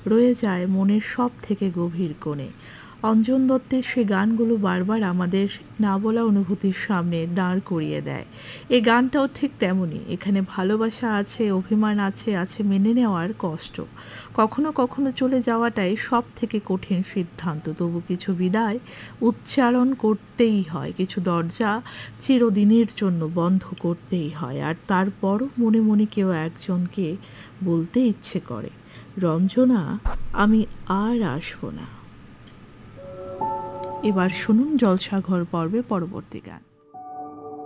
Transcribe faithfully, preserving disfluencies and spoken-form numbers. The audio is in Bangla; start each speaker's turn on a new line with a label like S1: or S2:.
S1: রয়ে যায় মনের সব থেকে গভীর কোণে। অঞ্জন দত্তের সে গানগুলো বারবার আমাদের না বলা অনুভূতির সামনে দাঁড় করিয়ে দেয়। এই গানটাও ঠিক তেমনই। এখানে ভালোবাসা আছে, অভিমান আছে, আছে মেনে নেওয়ার কষ্ট। কখনো কখনো চলে যাওয়াটাই সব থেকে কঠিন সিদ্ধান্ত। তবু কিছু বিদায় উচ্চারণ করতেই হয়, কিছু দরজা চিরদিনের জন্য বন্ধ করতেই হয়। আর তারপরও মনে মনে কেউ একজনকে বলতে ইচ্ছে করে, রঞ্জনা, আমি আর আসবো না। এবার শুনুন জলসাঘর পর্বে পরবর্তী গান।